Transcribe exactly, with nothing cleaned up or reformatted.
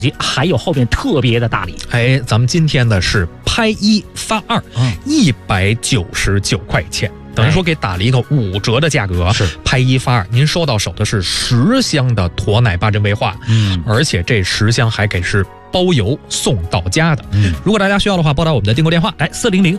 还有后面特别的大礼。 哎，咱们今天的是拍一发二，一百九十九块钱。等于说给打了一个五折的价格，是拍一发二。您收到手的是十箱的驼奶八珍威化，嗯，而且这十箱还给是包邮送到家的。嗯，如果大家需要的话，拨打我们的订购电话来四零零